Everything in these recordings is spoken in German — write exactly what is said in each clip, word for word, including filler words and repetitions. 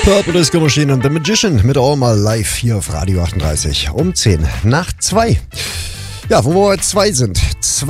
Purple Disco Machine und The Magician mit All My Life hier auf Radio achtunddreißig um zehn nach zwei. Ja, wo wir heute zwei sind.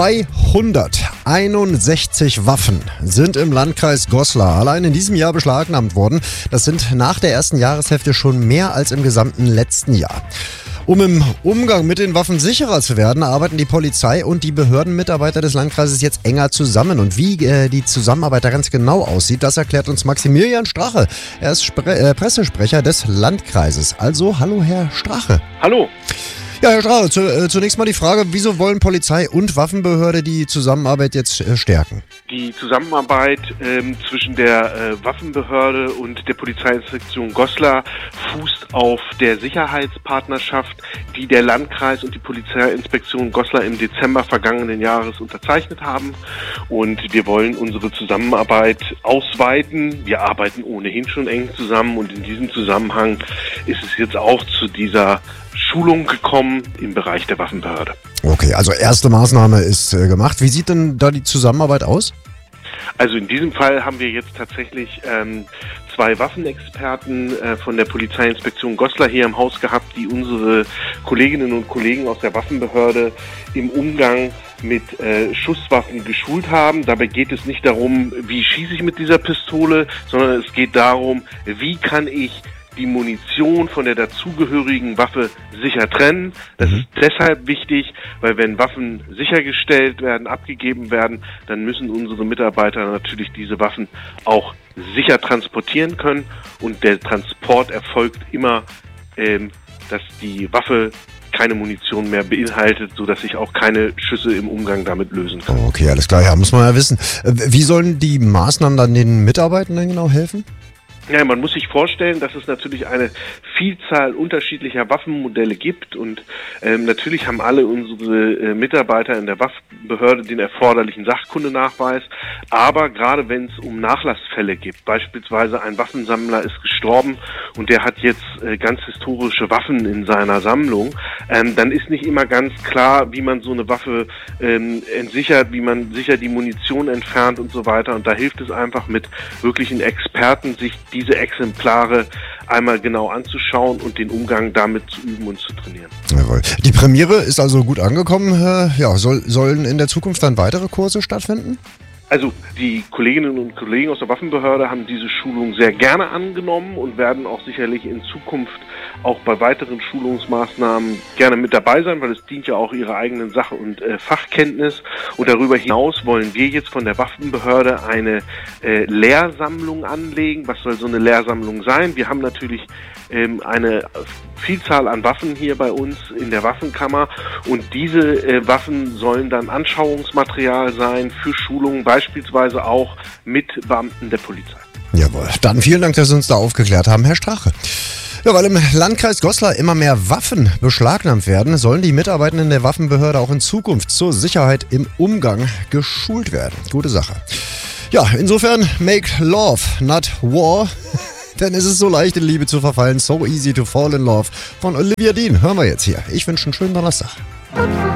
zweihunderteinundsechzig Waffen sind im Landkreis Goslar allein in diesem Jahr beschlagnahmt worden. Das sind nach der ersten Jahreshälfte schon mehr als im gesamten letzten Jahr. Um im Umgang mit den Waffen sicherer zu werden, arbeiten die Polizei und die Behördenmitarbeiter des Landkreises jetzt enger zusammen. Und wie äh, die Zusammenarbeit da ganz genau aussieht, das erklärt uns Maximilian Strache. Er ist Spre- äh, Pressesprecher des Landkreises. Also, hallo Herr Strache. Hallo. Ja, Herr Strache, zu, äh, zunächst mal die Frage, wieso wollen Polizei und Waffenbehörde die Zusammenarbeit jetzt äh, stärken? Die Zusammenarbeit ähm, zwischen der äh, Waffenbehörde und der Polizeiinspektion Goslar fußt auf der Sicherheitspartnerschaft, die der Landkreis und die Polizeiinspektion Goslar im Dezember vergangenen Jahres unterzeichnet haben. Und wir wollen unsere Zusammenarbeit ausweiten. Wir arbeiten ohnehin schon eng zusammen und in diesem Zusammenhang ist es jetzt auch zu dieser Schulung gekommen im Bereich der Waffenbehörde. Okay, also erste Maßnahme ist äh, gemacht. Wie sieht denn da die Zusammenarbeit aus? Also in diesem Fall haben wir jetzt tatsächlich ähm, zwei Waffenexperten äh, von der Polizeiinspektion Goslar hier im Haus gehabt, die unsere Kolleginnen und Kollegen aus der Waffenbehörde im Umgang mit äh, Schusswaffen geschult haben. Dabei geht es nicht darum, wie schieße ich mit dieser Pistole, sondern es geht darum, wie kann ich die Munition von der dazugehörigen Waffe sicher trennen. Das ist deshalb wichtig, weil wenn Waffen sichergestellt werden, abgegeben werden, dann müssen unsere Mitarbeiter natürlich diese Waffen auch sicher transportieren können. Und der Transport erfolgt immer, ähm, dass die Waffe keine Munition mehr beinhaltet, sodass ich auch keine Schüsse im Umgang damit lösen kann. Okay, alles klar, ja, muss man ja wissen. Wie sollen die Maßnahmen dann den Mitarbeitenden genau helfen? Ja, man muss sich vorstellen, dass es natürlich eine Vielzahl unterschiedlicher Waffenmodelle gibt und ähm, natürlich haben alle unsere äh, Mitarbeiter in der Waffenbehörde den erforderlichen Sachkundenachweis, aber gerade wenn es um Nachlassfälle gibt, beispielsweise ein Waffensammler ist gestorben und der hat jetzt äh, ganz historische Waffen in seiner Sammlung, ähm, dann ist nicht immer ganz klar, wie man so eine Waffe ähm, entsichert, wie man sicher die Munition entfernt und so weiter, und da hilft es einfach mit wirklichen Experten, sich diese Exemplare einmal genau anzuschauen und den Umgang damit zu üben und zu trainieren. Jawohl. Die Premiere ist also gut angekommen. Ja, soll, sollen in der Zukunft dann weitere Kurse stattfinden? Also die Kolleginnen und Kollegen aus der Waffenbehörde haben diese Schulung sehr gerne angenommen und werden auch sicherlich in Zukunft auch bei weiteren Schulungsmaßnahmen gerne mit dabei sein, weil es dient ja auch ihrer eigenen Sache und äh, Fachkenntnis. Und darüber hinaus wollen wir jetzt von der Waffenbehörde eine äh, Lehrsammlung anlegen. Was soll so eine Lehrsammlung sein? Wir haben natürlich ähm, eine Vielzahl an Waffen hier bei uns in der Waffenkammer und diese äh, Waffen sollen dann Anschauungsmaterial sein für Schulungen, beispielsweise auch mit Beamten der Polizei. Jawohl, dann vielen Dank, dass Sie uns da aufgeklärt haben, Herr Strache. Ja, weil im Landkreis Goslar immer mehr Waffen beschlagnahmt werden, sollen die Mitarbeitenden der Waffenbehörde auch in Zukunft zur Sicherheit im Umgang geschult werden. Gute Sache. Ja, insofern make love, not war. Denn es ist so leicht, in Liebe zu verfallen. So easy to fall in love. Von Olivia Dean hören wir jetzt hier. Ich wünsche einen schönen Donnerstag.